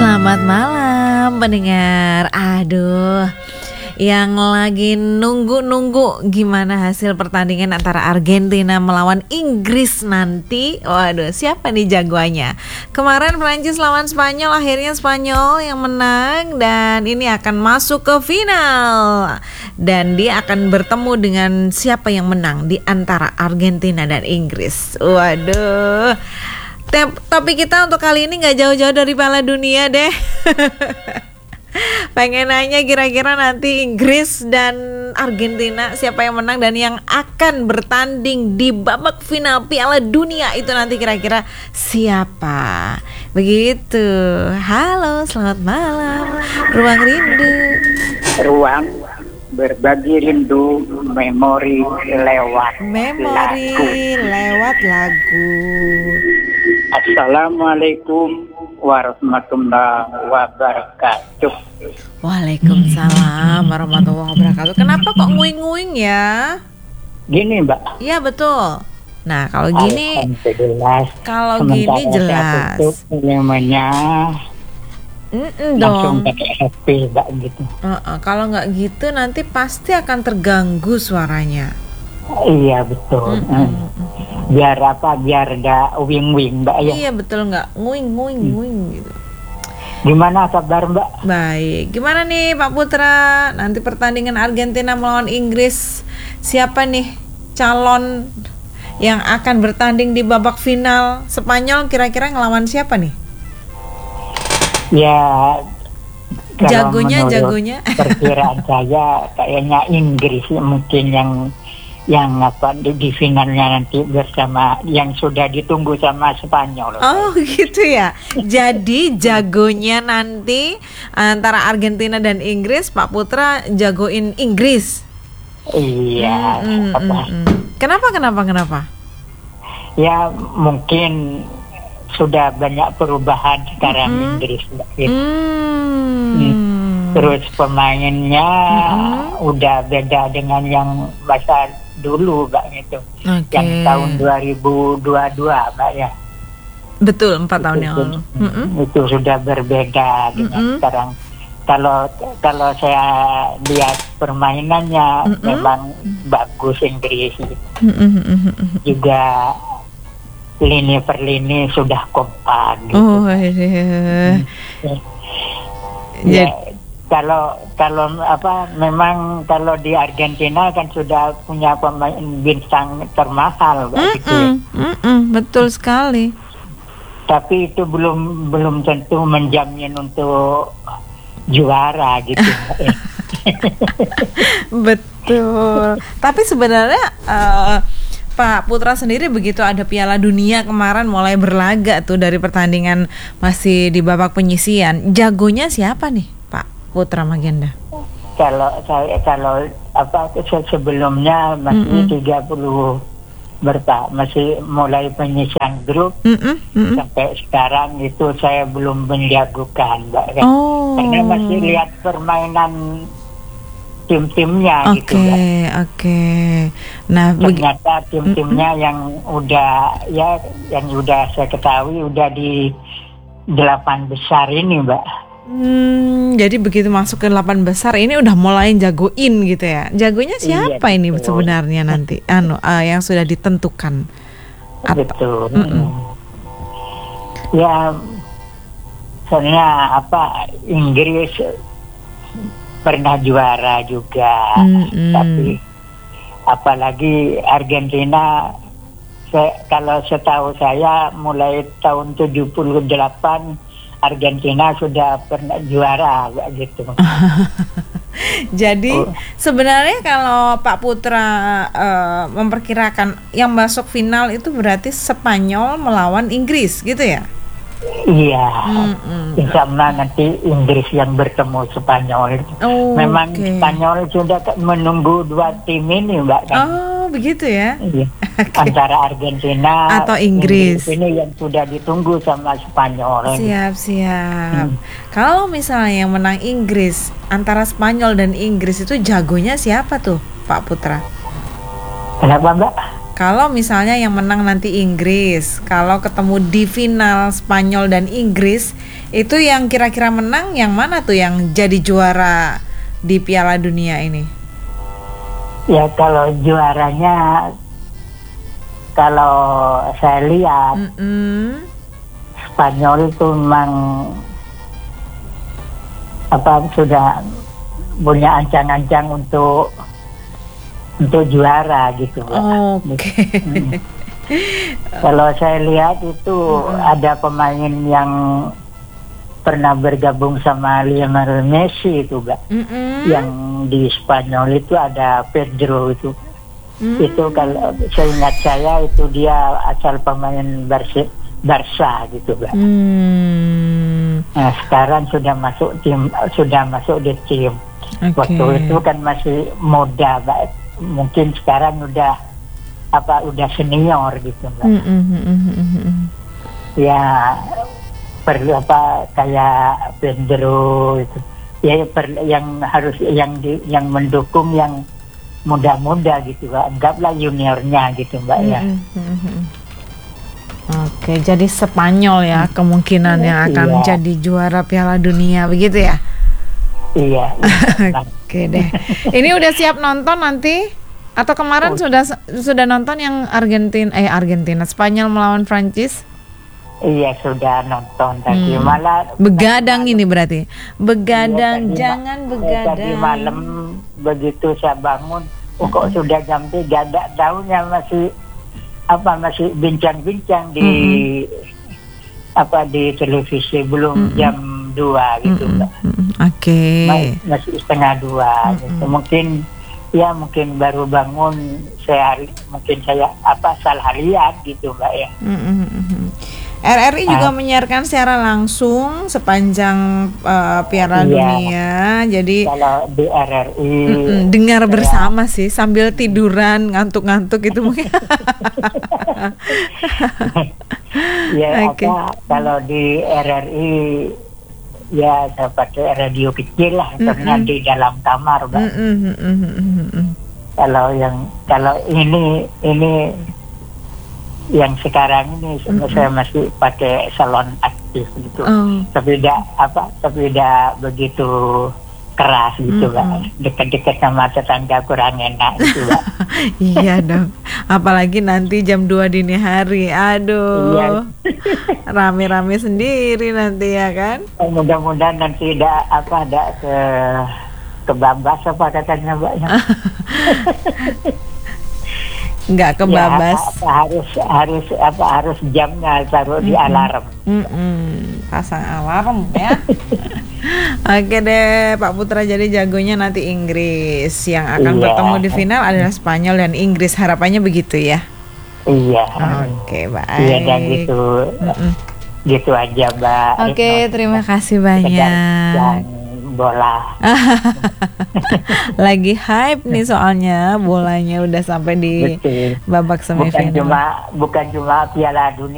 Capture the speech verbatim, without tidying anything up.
Selamat malam pendengar. Aduh, yang lagi nunggu-nunggu gimana hasil pertandingan antara Argentina melawan Inggris nanti. Waduh, siapa nih jagoannya? Kemarin Prancis lawan Spanyol, akhirnya Spanyol yang menang dan ini akan masuk ke final. Dan dia akan bertemu dengan siapa yang menang di antara Argentina dan Inggris. Waduh. Tapi kita untuk kali ini gak jauh-jauh dari Piala Dunia deh. Pengen nanya kira-kira nanti Inggris dan Argentina siapa yang menang dan yang akan bertanding di babak final Piala Dunia itu nanti kira-kira siapa? Begitu. Halo, selamat malam. Ruang Rindu. Ruang berbagi rindu, memori lewat Memori lagu. lewat lagu. Assalamualaikum warahmatullahi wabarakatuh. Waalaikumsalam warahmatullahi wabarakatuh. Kenapa kok nguing-nguing ya? Gini Mbak. Iya betul. Nah kalau gini, kalau Sementara gini saya jelas. tutup namanya Mm-mm langsung dong. pakai H P Mbak gitu. Uh-uh, kalau nggak gitu nanti pasti akan terganggu suaranya. Iya betul. Mm-mm. Biar apa? Biar gak wing-wing Mbak ya. Iya betul, nggak nguing-nguing-nguing gitu. Gimana kabar Mbak? Baik, gimana nih Pak Putra? Nanti pertandingan Argentina melawan Inggris, siapa nih calon yang akan bertanding di babak final? Spanyol kira-kira ngelawan siapa nih? Ya kalau Jagonya, menurut jagonya. perkiraan saya kayaknya Inggris mungkin yang yang apa di, di finalnya nanti bersama yang sudah ditunggu sama Spanyol. Oh gitu ya. Jadi jagonya nanti antara Argentina dan Inggris, Pak Putra jagoin Inggris. Iya. Mm, mm, apa? mm, mm. Kenapa kenapa kenapa? Ya mungkin sudah banyak perubahan sekarang Mm-mm. Inggris. Gitu. Mm. Terus pemainnya Mm-mm. udah beda dengan yang masa dulu Mbak gitu. Oke. Yang tahun dua ribu dua puluh dua Mbak ya. Betul, empat tahun yang Itu, lalu. Mm-mm. itu sudah berbeda dengan Mm-mm. sekarang. Kalau kalau saya lihat permainannya Mm-mm. memang bagus Inggris gitu. Mm-mm, mm-mm. Juga lini per lini sudah kompak gitu. Oh, iya. Ya, kalau kalau apa memang kalau di Argentina kan sudah punya pemain bintang termahal gitu. Mm-mm, mm-mm, betul sekali. Tapi itu belum belum tentu menjamin untuk juara gitu. Betul. Tapi sebenarnya uh, Pak Putra sendiri begitu ada Piala Dunia kemarin mulai berlaga tuh dari pertandingan masih di babak penyisian. Jagonya siapa nih, Pak Putra Magenda? Kalau saya kalau apa se- sebelumnya masih Mm-mm. tiga puluh berta masih mulai penyisian grup Mm-mm, mm-mm. sampai sekarang itu saya belum menjagokan Mbak kan. Oh. Karena masih lihat permainan tim-timnya Oke, gitu Mbak. oke. Nah, begi- Ternyata tim-timnya yang udah ya yang udah saya ketahui udah di delapan besar ini Mbak. hmm, jadi begitu masuk ke delapan besar ini udah mulai jagoin gitu ya. Jagonya siapa Iya, ini betul. sebenarnya nanti? Anu, uh, yang sudah ditentukan. Atau- Betul. Mm-mm. Ya, soalnya apa Inggris pernah juara juga, Mm-mm. tapi apalagi Argentina. Saya, kalau setahu saya mulai tahun tujuh puluh delapan Argentina sudah pernah juara gitu. Jadi Oh. sebenarnya kalau Pak Putra uh, memperkirakan yang masuk final itu berarti Spanyol melawan Inggris gitu ya? Iya. Mm-mm. Insya Allah nanti Inggris yang bertemu Spanyol. Oh, Memang oke. Spanyol sudah menunggu dua tim ini Mbak kan. Oh begitu ya? Iya. Oke. Antara Argentina Atau Inggris. ini yang sudah ditunggu sama Spanyol. Siap siap. Hmm. Kalau misalnya yang menang Inggris antara Spanyol dan Inggris itu jagonya siapa tuh Pak Putra? Kenapa Mbak? kalau misalnya yang menang nanti Inggris, kalau ketemu di final Spanyol dan Inggris, itu yang kira-kira menang yang mana tuh yang jadi juara di Piala Dunia ini? Ya kalau juaranya, kalau saya lihat Mm-mm. Spanyol itu memang apa sudah punya ancang-ancang untuk untuk juara gitu, Mbak. Oke. Hmm. Kalau saya lihat itu Mm-mm. ada pemain yang pernah bergabung sama Lionel Messi itu, Mbak. Mm-mm. Yang di Spanyol itu ada Pedro itu. Mm. Itu kalau seingat saya itu dia asal pemain Barca, Barca gitu, Mbak. Hmm. Nah, sekarang sudah masuk tim, sudah masuk di tim. Oke. Waktu itu kan masih muda, Mbak. Mungkin sekarang udah apa udah senior gitu, Mbak. Mm-mm. Ya perlu apa kayak Pedro itu. Ya per, yang harus yang di, yang mendukung yang muda-muda gitu, Mbak. Anggaplah juniornya gitu, Mbak, ya. Mm-mm. Oke, jadi Spanyol ya kemungkinan yang akan Iya. jadi juara Piala Dunia begitu ya? Iya. iya. Oke deh. Ini udah siap nonton nanti? Atau kemarin Oh. sudah sudah nonton yang Argentina eh Argentina Spanyol melawan Prancis? Iya sudah nonton tadi Hmm. malah Begadang ini berarti. Begadang, Iya, tadi jangan ma- begadang. Tadi malam begitu saya bangun, oh, kok sudah jam tiga, tidak tahunya masih apa masih bincang-bincang di apa di televisi belum Mm-mm. jam dua gitu, Mm-mm. Mbak. Mm-mm. Oke. Ma- Masih setengah dua gitu. Mungkin ya mungkin baru bangun sehari, mungkin saya apa salah lihat gitu, Mbak, ya. Mm-mm. R R I juga Ah. menyiarkan secara langsung sepanjang uh, Piala Iya. Dunia. Jadi Kalau di R R I mm-mm, dengar bersama sih sambil tiduran ngantuk-ngantuk itu mungkin. ya Oke. apa kalau di R R I ya saya pakai radio kecil lah karena Mm-mm. di dalam kamar, Mbak. Mm-mm, mm-mm, mm-mm. Kalau yang kalau ini ini yang sekarang ini saya masih pakai salon aktif gitu, Oh. tapi tidak apa tapi tidak begitu keras gitu, Mbak. Dekat-dekat sama tetangga kurang enak gitu, Mbak. Iya dong. Apalagi nanti jam dua dini hari. Aduh. Iya. Rame-rame sendiri nanti ya kan? Mudah-mudahan nanti tidak apa ada ke kebabas apa katanya, Mbak. Nggak kebabas. Ya, apa, harus harus apa harus jamnya taruh di alarm. Mm-mm. Pasang alarm ya. Oke deh, Pak Putra, jadi jagonya nanti Inggris. Yang akan Iya. bertemu di final adalah Spanyol dan Inggris. Harapannya begitu ya. Iya. Oke, baik. Iya dan gitu. Mm-mm. Gitu aja, Mbak. Oke, terima kasih Sekedar banyak. yang bola. Lagi hype nih soalnya bolanya udah sampai di Betul. babak Bukan semifinal. cuma bukan cuma Piala Dunia.